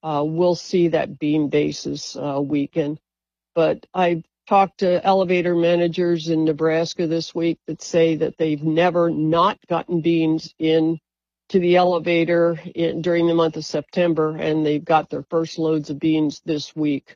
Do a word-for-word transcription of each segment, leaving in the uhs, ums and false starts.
uh, we'll see that bean basis uh, weaken. But I've talked to elevator managers in Nebraska this week that say that they've never not gotten beans in to the elevator in, during the month of September, and they've got their first loads of beans this week.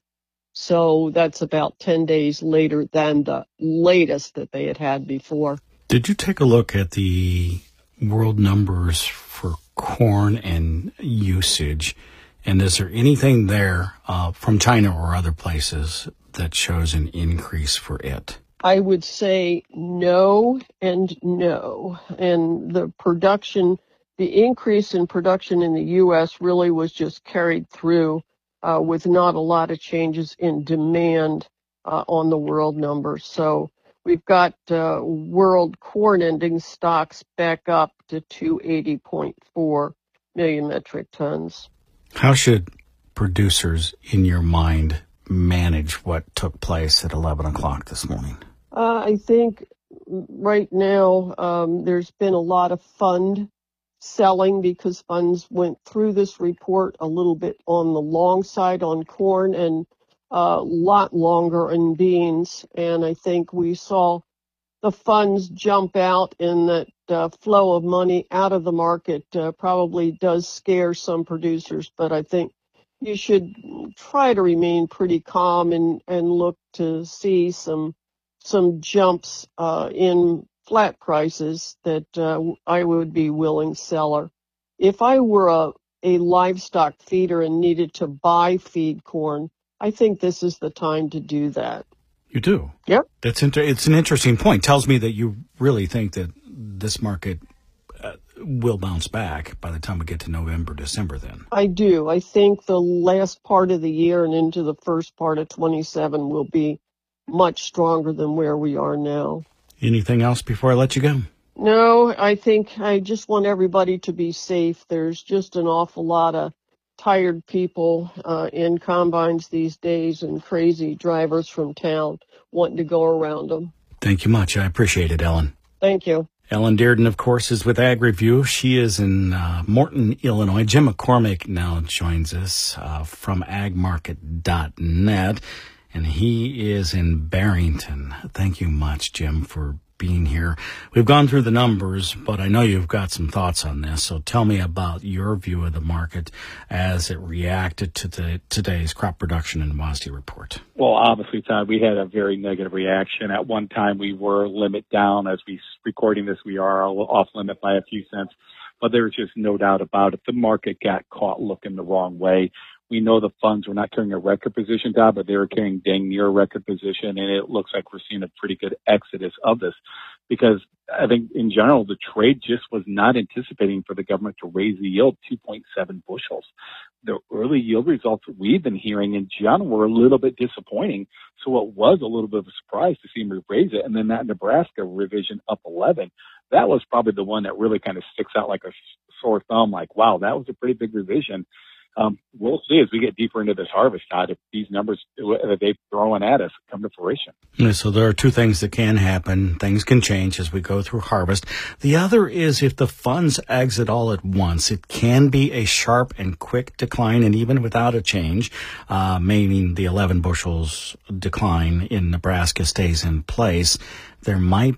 So that's about ten days later than the latest that they had had before. Did you take a look at the world numbers for corn and usage? And is there anything there uh, from China or other places that shows an increase for it? I would say no and no. And the production, the increase in production in the U S really was just carried through uh, with not a lot of changes in demand uh, on the world numbers. So we've got uh, world corn ending stocks back up to two hundred eighty point four million metric tons. How should producers, in your mind, manage what took place at eleven o'clock this morning? Uh, I think right now um, there's been a lot of fund selling because funds went through this report a little bit on the long side on corn and a lot longer in beans. And I think we saw the funds jump out, and that uh, flow of money out of the market uh, probably does scare some producers. But I think you should try to remain pretty calm and, and look to see some some jumps uh, in flat prices that uh, I would be willing seller. If I were a, a livestock feeder and needed to buy feed corn, I think this is the time to do that. You do? Yep. That's inter- it's an interesting point. Tells me that you really think that this market uh, will bounce back by the time we get to November, December then. I do. I think the last part of the year and into the first part of twenty-seven will be much stronger than where we are now. Anything else before I let you go? No, I think I just want everybody to be safe. There's just an awful lot of tired people uh, in combines these days and crazy drivers from town wanting to go around them. Thank you much. I appreciate it, Ellen. Thank you. Ellen Dearden, of course, is with Ag Review. She is in uh, Morton, Illinois. Jim McCormick now joins us uh, from ag market dot net, and he is in Barrington. Thank you much, Jim, for being here. We've gone through the numbers, but I know you've got some thoughts on this. So tell me about your view of the market as it reacted to the, today's crop production and WASDE report. Well, obviously, Todd, we had a very negative reaction. At one time, we were limit down. As we recording this, we are off limit by a few cents. But there's just no doubt about it. The market got caught looking the wrong way. We know the funds were not carrying a record position, Todd, but they were carrying dang near a record position, and it looks like we're seeing a pretty good exodus of this because I think in general the trade just was not anticipating for the government to raise the yield two point seven bushels. The early yield results that we've been hearing in general were a little bit disappointing, so it was a little bit of a surprise to see them raise it. And then that Nebraska revision up eleven, that was probably the one that really kind of sticks out like a sore thumb, like, wow, that was a pretty big revision. Um, we'll see as we get deeper into this harvest, Todd, if these numbers that they're throwing at us come to fruition. Yeah, so there are two things that can happen. Things can change as we go through harvest. The other is if the funds exit all at once, it can be a sharp and quick decline, and even without a change, uh, meaning the eleven bushels decline in Nebraska stays in place, there might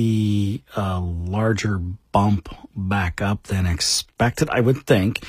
be a larger bump back up than expected, I would think,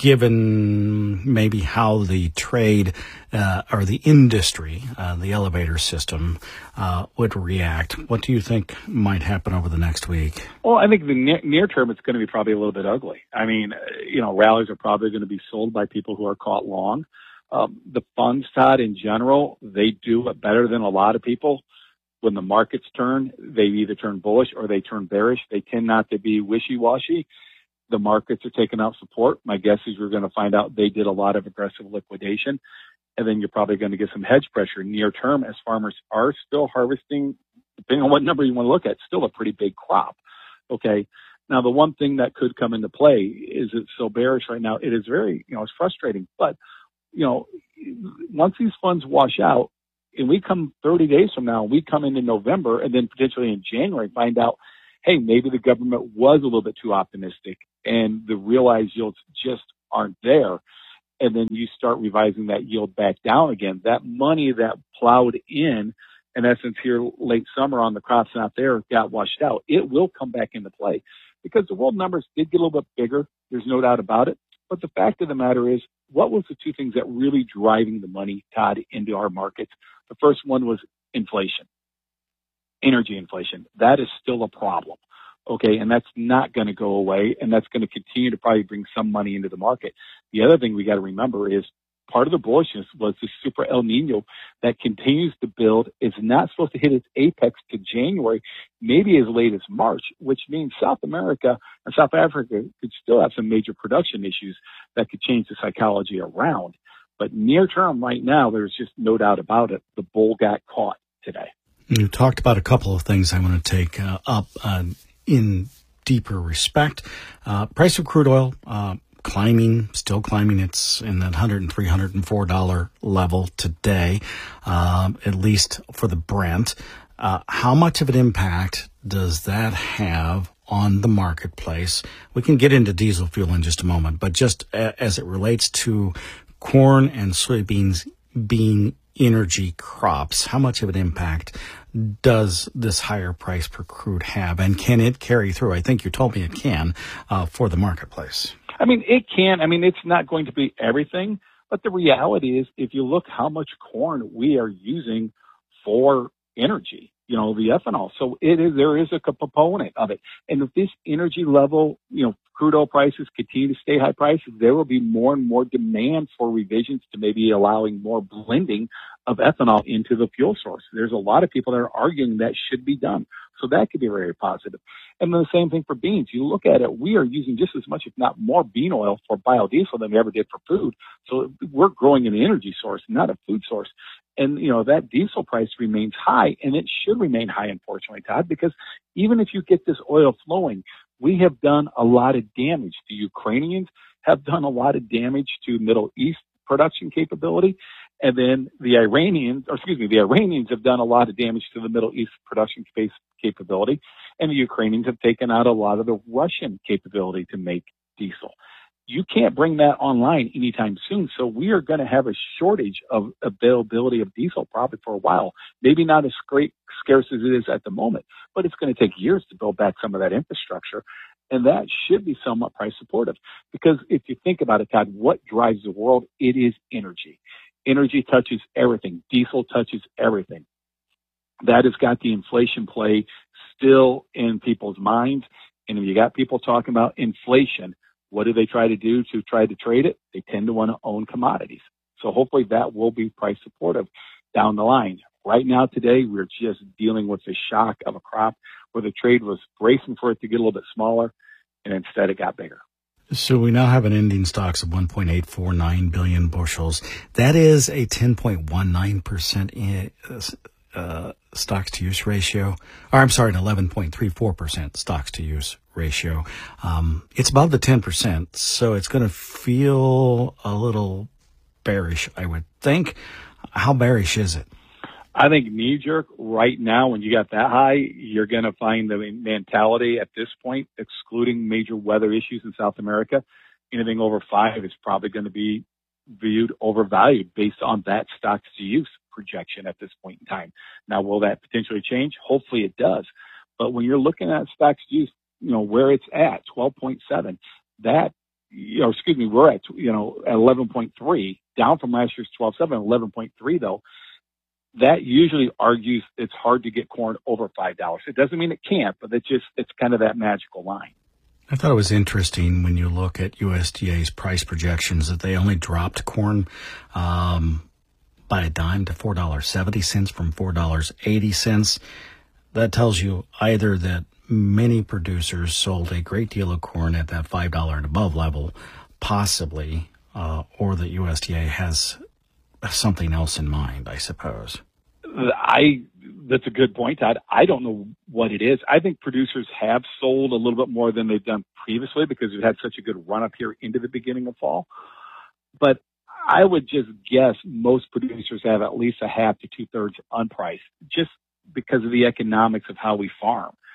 given maybe how the trade uh, or the industry, uh, the elevator system, uh, would react. What do you think might happen over the next week? Well, I think the near, near term, it's going to be probably a little bit ugly. I mean, you know, rallies are probably going to be sold by people who are caught long. Um, the funds, Todd, in general, they do it better than a lot of people. When the markets turn, they either turn bullish or they turn bearish. They tend not to be wishy-washy. The markets are taking out support. My guess is you're going to find out they did a lot of aggressive liquidation, and then you're probably going to get some hedge pressure near term as farmers are still harvesting, depending on what number you want to look at, still a pretty big crop. Okay. Now, the one thing that could come into play is it's so bearish right now. It is very, you know, it's frustrating, but, you know, once these funds wash out and we come thirty days from now, we come into November and then potentially in January find out, hey, maybe the government was a little bit too optimistic and the realized yields just aren't there. and then you start revising that yield back down again. That money that plowed in, in essence, here late summer on the crops out there got washed out. It will come back into play because the world numbers did get a little bit bigger. There's no doubt about it. But the fact of the matter is, what was the two things that really driving the money, Todd, into our markets? The first one was inflation, energy inflation. That is still a problem. Okay, and that's not going to go away, and that's going to continue to probably bring some money into the market. The other thing we got to remember is part of the bullishness was the super El Nino that continues to build. It's not supposed to hit its apex to January, maybe as late as March, which means South America and South Africa could still have some major production issues that could change the psychology around. But near term right now, there's just no doubt about it. The bull got caught today. You talked about a couple of things I want to take uh, up uh, in deeper respect. Uh, price of crude oil, uh, climbing, still climbing. It's in that one hundred three dollars, one hundred four dollars level today, um, at least for the Brent. Uh, how much of an impact does that have on the marketplace? We can get into diesel fuel in just a moment, but just a, as it relates to corn and soybeans being energy crops, how much of an impact does this higher price per crude have, and can it carry through? I think you told me it can uh, for the marketplace. I mean, it can. I mean, it's not going to be everything, but the reality is if you look how much corn we are using for energy, you know, the ethanol. So it is, there is a component of it. And if this energy level, you know, crude oil prices continue to stay high prices, there will be more and more demand for revisions to maybe allowing more blending of ethanol into the fuel source. There's a lot of people that are arguing that should be done. So that could be very positive. And then the same thing for beans. You look at it, we are using just as much, if not more, bean oil for biodiesel than we ever did for food. So we're growing an energy source, not a food source. And, you know, that diesel price remains high, and it should remain high, unfortunately, Todd, because even if you get this oil flowing, we have done a lot of damage. The Ukrainians have done a lot of damage to Middle East production capability. And then the Iranians, or excuse me, the Iranians have done a lot of damage to the Middle East production space capability. And the Ukrainians have taken out a lot of the Russian capability to make diesel. You can't bring that online anytime soon. So we are going to have a shortage of availability of diesel probably for a while. Maybe not as great, scarce as it is at the moment, but it's going to take years to build back some of that infrastructure. And that should be somewhat price supportive. Because if you think about it, Todd, what drives the world? It is energy. Energy touches everything. Diesel touches everything. That has got the inflation play still in people's minds. And if you got people talking about inflation, what do they try to do to try to trade it? They tend to want to own commodities. So hopefully that will be price supportive down the line. Right now, today, we're just dealing with the shock of a crop where the trade was bracing for it to get a little bit smaller, and instead it got bigger. So we now have an ending stocks of one point eight four nine billion bushels. That is a ten point one nine percent uh, stocks to use ratio. Or I'm sorry, an eleven point three four percent stocks to use ratio. Um, it's above the ten percent, so it's going to feel a little bearish, I would think. How bearish is it? I think knee jerk right now, when you got that high, you're going to find the mentality at this point, excluding major weather issues in South America, anything over five is probably going to be viewed overvalued based on that stocks to use projection at this point in time. Now, will that potentially change? Hopefully it does. But when you're looking at stocks to use, you know, where it's at, twelve point seven, that, you know, excuse me, we're at, you know, at eleven point three, down from last year's twelve point seven, eleven point three though. That usually argues it's hard to get corn over five dollars. It doesn't mean it can't, but it's just, it's kind of that magical line. I thought it was interesting when you look at U S D A's price projections that they only dropped corn um, by a dime to four dollars and seventy cents from four dollars and eighty cents. That tells you either that many producers sold a great deal of corn at that five dollars and above level, possibly, uh, or that U S D A has something else in mind, I suppose. I, that's a good point, Todd. I don't know what it is. I think producers have sold a little bit more than they've done previously because we've had such a good run up here into the beginning of fall. But I would just guess most producers have at least a half to two thirds unpriced just because of the economics of how we farm.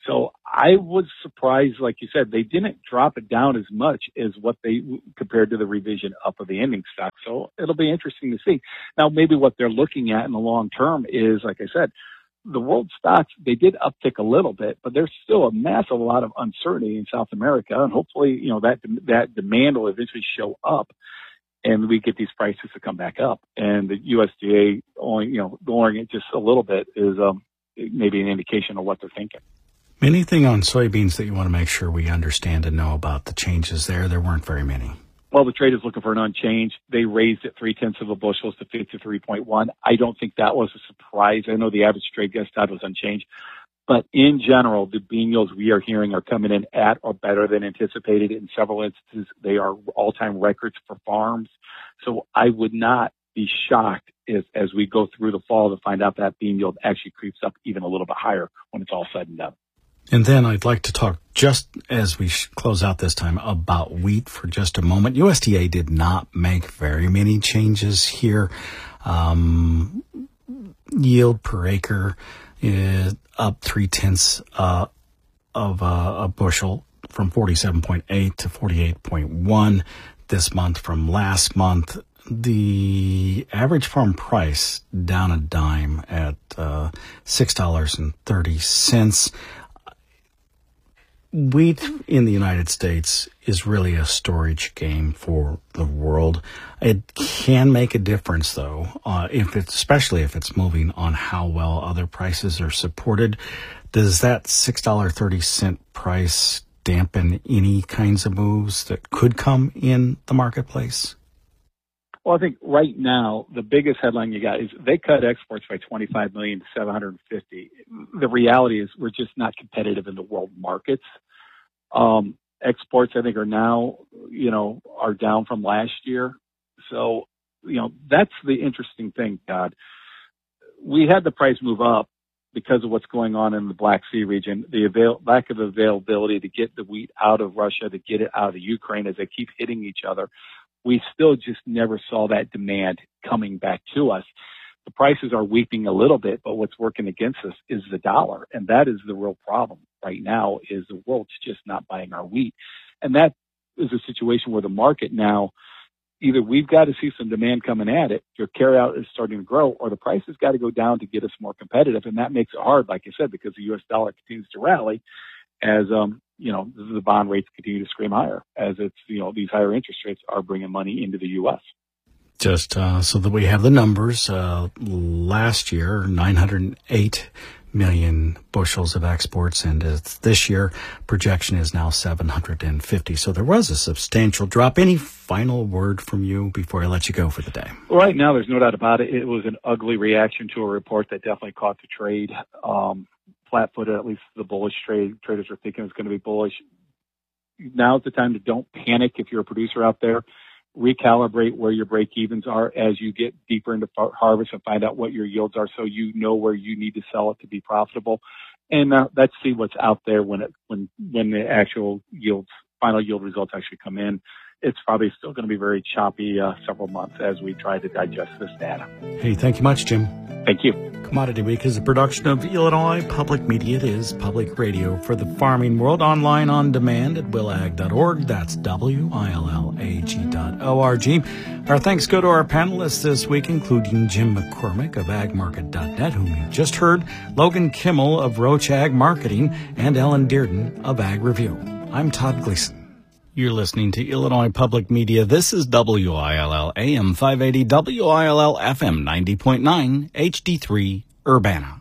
So I was surprised, like you said, they didn't drop it down as much as what they compared to the revision up of the ending stock. So it'll be interesting to see. Now, maybe what they're looking at in the long term is, like I said, the world stocks, they did uptick a little bit, but there's still a massive lot of uncertainty in South America. And hopefully, you know, that, that demand will eventually show up and we get these prices to come back up. And the U S D A only, you know, lowering it just a little bit is um, maybe an indication of what they're thinking. Anything on soybeans that you want to make sure we understand and know about the changes there? There weren't very many. Well, the trade is looking for an unchanged. They raised it three-tenths of a bushel to fifty-three point one. I don't think that was a surprise. I know the average trade guest thought was unchanged. But in general, the bean yields we are hearing are coming in at or better than anticipated. In several instances, they are all-time records for farms. So I would not be shocked if, as we go through the fall, to find out that bean yield actually creeps up even a little bit higher when it's all said and done. And then I'd like to talk, just as we close out this time, about wheat for just a moment. U S D A did not make very many changes here. Um, yield per acre is up three-tenths uh, of uh, a bushel from forty-seven point eight to forty-eight point one this month from last month. The average farm price down a dime at uh, six dollars and thirty cents. Wheat in the United States is really a storage game for the world. It can make a difference, though, uh, if it's, especially if it's moving on how well other prices are supported. Does that six dollars and thirty cents price dampen any kinds of moves that could come in the marketplace? Well, I think right now, the biggest headline you got is they cut exports by twenty-five million to seven hundred fifty. The reality is we're just not competitive in the world markets. Um, exports, I think, are now, you know, are down from last year. So, you know, that's the interesting thing, Todd. We had the price move up because of what's going on in the Black Sea region, the avail- lack of availability to get the wheat out of Russia, to get it out of Ukraine as they keep hitting each other. We still just never saw that demand coming back to us. The prices are weeping a little bit, but what's working against us is the dollar. And that is the real problem right now, is the world's just not buying our wheat. And that is a situation where the market now, either we've got to see some demand coming at it, your carryout is starting to grow, or the price has got to go down to get us more competitive. And that makes it hard, like I said, because the U S dollar continues to rally as, um, you know, the bond rates continue to scream higher, as it's, you know, these higher interest rates are bringing money into the U S. Just uh, so that we have the numbers, uh, last year, nine hundred eight million bushels of exports, and it's this year, projection is now seven hundred fifty. So there was a substantial drop. Any final word from you before I let you go for the day? Right now, there's no doubt about it. It was an ugly reaction to a report that definitely caught the trade um, flat-footed, at least the bullish trade. Traders are thinking it's going to be bullish. Now's the time to don't panic if you're a producer out there. Recalibrate where your break-evens are as you get deeper into harvest and find out what your yields are, so you know where you need to sell it to be profitable. And uh, let's see what's out there when it when when the actual yields, final yield results actually come in. It's probably still going to be very choppy uh, several months as we try to digest this data. Hey, thank you much, Jim. Thank you. Commodity Week is a production of Illinois Public Media. It is public radio for the farming world, online on demand at will ag dot org. That's W I L L A G dot O R G. Our thanks go to our panelists this week, including Jim McCormick of ag market dot net, whom you just heard, Logan Kimmel of Roach Ag Marketing, and Ellen Dearden of Ag Review. I'm Todd Gleason. You're listening to Illinois Public Media. This is W I L L A M five eighty, W I L L F M ninety point nine, H D three, Urbana.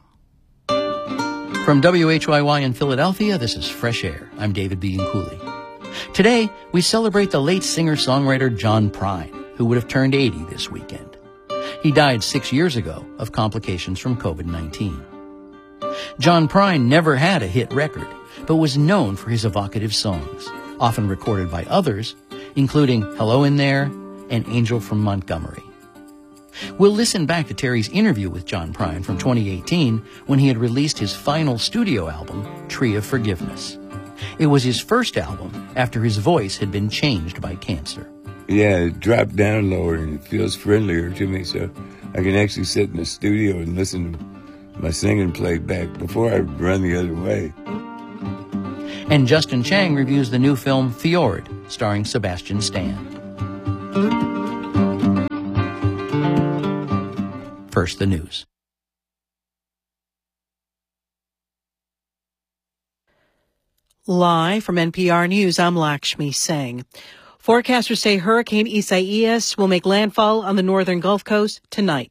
From W H Y Y in Philadelphia, this is Fresh Air. I'm David Bianculli. Today, we celebrate the late singer-songwriter John Prine, who would have turned eighty this weekend. He died six years ago of complications from covid nineteen. John Prine never had a hit record, but was known for his evocative songs, often recorded by others, including Hello in There and Angel from Montgomery. We'll listen back to Terry's interview with John Prine from twenty eighteen when he had released his final studio album, Tree of Forgiveness. It was his first album after his voice had been changed by cancer. Yeah, it dropped down lower and it feels friendlier to me, so I can actually sit in the studio and listen to my singing played back before I run the other way. And Justin Chang reviews the new film Fjord, starring Sebastian Stan. First, the news. Live from N P R News, I'm Lakshmi Singh. Forecasters say Hurricane Isaias will make landfall on the northern Gulf Coast tonight.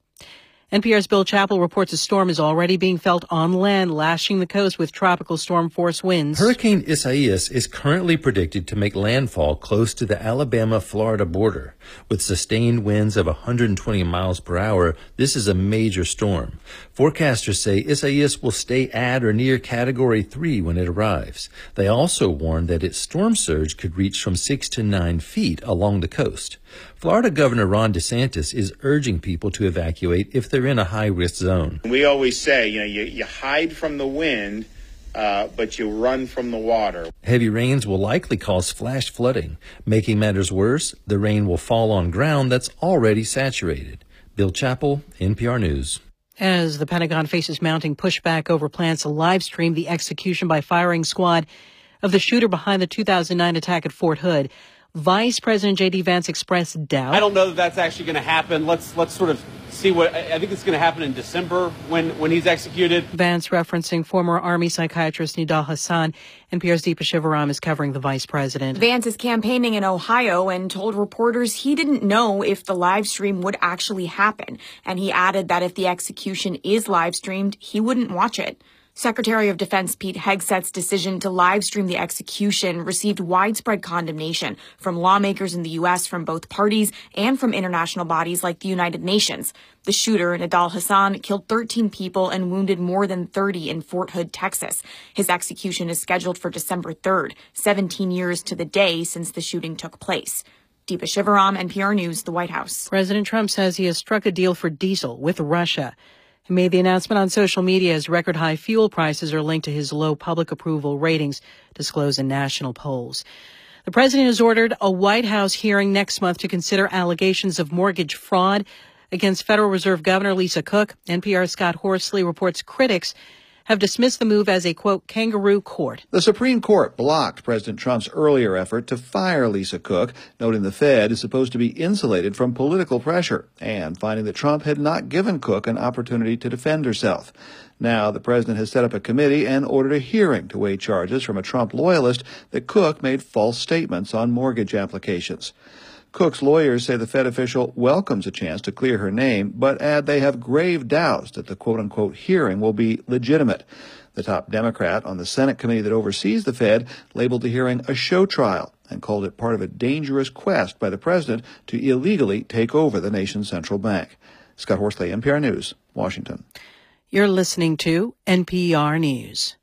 N P R's Bill Chappell reports a storm is already being felt on land, lashing the coast with tropical storm force winds. Hurricane Isaias is currently predicted to make landfall close to the Alabama-Florida border. With sustained winds of one hundred twenty miles per hour, this is a major storm. Forecasters say Isaias will stay at or near Category three when it arrives. They also warn that its storm surge could reach from six to nine feet along the coast. Florida Governor Ron DeSantis is urging people to evacuate if they're in a high-risk zone. We always say, you know, you, you hide from the wind, uh, but you run from the water. Heavy rains will likely cause flash flooding. Making matters worse, the rain will fall on ground that's already saturated. Bill Chappell, N P R News. As the Pentagon faces mounting pushback over plans to live stream the execution by firing squad of the shooter behind the two thousand nine attack at Fort Hood, Vice President J D Vance expressed doubt. I don't know that that's actually going to happen. Let's let's sort of see what I think it's going to happen in December when, when he's executed. Vance referencing former Army psychiatrist Nidal Hassan. N P R's Deepa Shivaram is covering the vice president. Vance is campaigning in Ohio and told reporters he didn't know if the live stream would actually happen. And he added that if the execution is live streamed, he wouldn't watch it. Secretary of Defense Pete Hegseth's decision to live stream the execution received widespread condemnation from lawmakers in the U S from both parties and from international bodies like the United Nations. The shooter, Nidal Hassan, killed thirteen people and wounded more than thirty in Fort Hood, Texas. His execution is scheduled for December third, seventeen years to the day since the shooting took place. Deepa Shivaram, N P R News, the White House. President Trump says he has struck a deal for diesel with Russia. He made the announcement on social media as record high fuel prices are linked to his low public approval ratings disclosed in national polls. The president has ordered a White House hearing next month to consider allegations of mortgage fraud against Federal Reserve Governor Lisa Cook. N P R's Scott Horsley reports critics have dismissed the move as a, quote, kangaroo court. The Supreme Court blocked President Trump's earlier effort to fire Lisa Cook, noting the Fed is supposed to be insulated from political pressure, and finding that Trump had not given Cook an opportunity to defend herself. Now the president has set up a committee and ordered a hearing to weigh charges from a Trump loyalist that Cook made false statements on mortgage applications. Cook's lawyers say the Fed official welcomes a chance to clear her name, but add they have grave doubts that the quote-unquote hearing will be legitimate. The top Democrat on the Senate committee that oversees the Fed labeled the hearing a show trial and called it part of a dangerous quest by the president to illegally take over the nation's central bank. Scott Horsley, N P R News, Washington. You're listening to N P R News.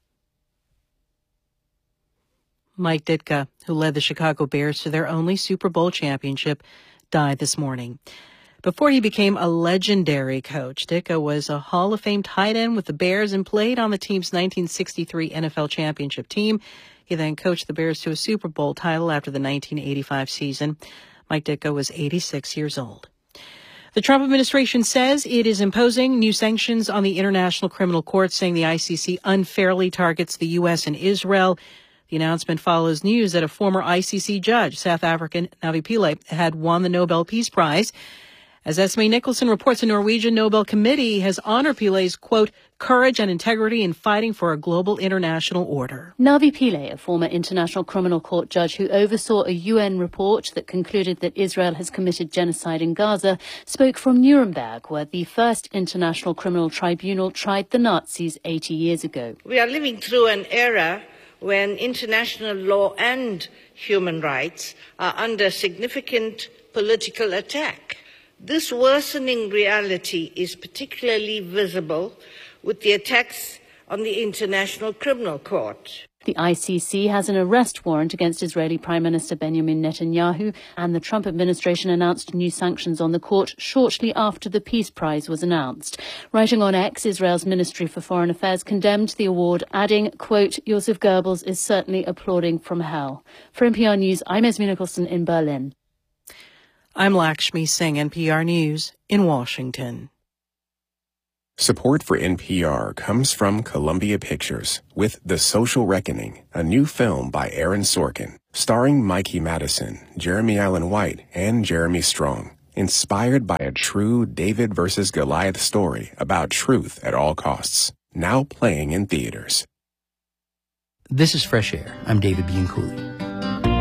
Mike Ditka, who led the Chicago Bears to their only Super Bowl championship, died this morning. Before he became a legendary coach, Ditka was a Hall of Fame tight end with the Bears and played on the team's nineteen sixty-three N F L championship team. He then coached the Bears to a Super Bowl title after the nineteen eighty-five season. Mike Ditka was eighty-six years old. The Trump administration says it is imposing new sanctions on the International Criminal Court, saying the I C C unfairly targets the U S and Israel. The announcement follows news that a former I C C judge, South African Navi Pillay, had won the Nobel Peace Prize. As Esme Nicholson reports, the Norwegian Nobel Committee has honored Pillay's, quote, courage and integrity in fighting for a global international order. Navi Pillay, a former International Criminal Court judge who oversaw a U N report that concluded that Israel has committed genocide in Gaza, spoke from Nuremberg, where the first International Criminal Tribunal tried the Nazis eighty years ago. We are living through an era when international law and human rights are under significant political attack. This worsening reality is particularly visible with the attacks on the International Criminal Court. The I C C has an arrest warrant against Israeli Prime Minister Benjamin Netanyahu, and the Trump administration announced new sanctions on the court shortly after the Peace Prize was announced. Writing on X, Israel's Ministry for Foreign Affairs condemned the award, adding, quote, Joseph Goebbels is certainly applauding from hell. For N P R News, I'm Esme Nicholson in Berlin. I'm Lakshmi Singh, N P R News in Washington. Support for N P R comes from Columbia Pictures with The Social Reckoning, a new film by Aaron Sorkin, starring Mikey Madison, Jeremy Allen White, and Jeremy Strong. Inspired by a true David versus Goliath story about truth at all costs. Now playing in theaters. This is Fresh Air. I'm David Bianculli.